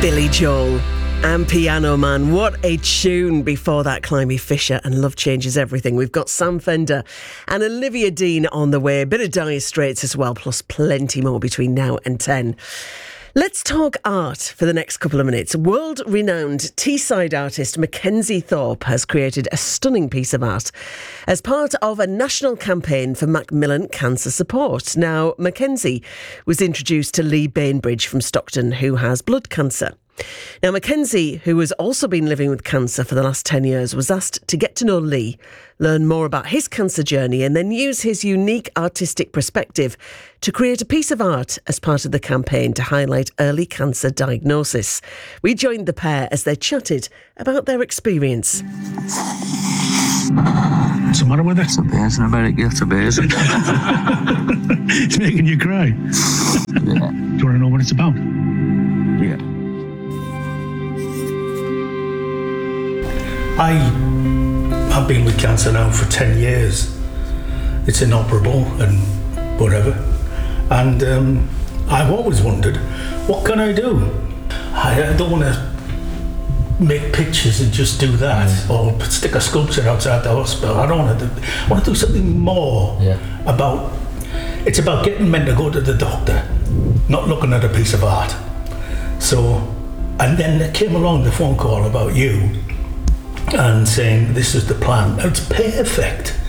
Billy Joel and Piano Man. What a tune. Before that, Climby Fisher and Love Changes Everything. We've got Sam Fender and Olivia Dean on the way. A bit of Dire Straits as well, plus plenty more between now and 10. Let's talk art for the next couple of minutes. World-renowned Teesside artist Mackenzie Thorpe has created a stunning piece of art as part of a national campaign for Macmillan cancer support. Now, Mackenzie was introduced to Lee Bainbridge from Stockton, who has blood cancer. Now, Mackenzie, who has also been living with cancer for the last 10 years, was asked to get to know Lee, learn more about his cancer journey, and then use his unique artistic perspective to create a piece of art as part of the campaign to highlight early cancer diagnosis. We joined the pair as they chatted about their experience. What's the matter with it? It's amazing about it, it's amazing. It's making you cry. Yeah. Do you want to know what it's about? Yeah. I have been with cancer now for 10 years. It's inoperable and whatever. And I've always wondered, what can I do? I don't want to make pictures and just do that, or stick a sculpture outside the hospital. I want to do something more about. It's about getting men to go to the doctor, not looking at a piece of art. So, and then there came along the phone call about you and saying this is the plan. It's perfect.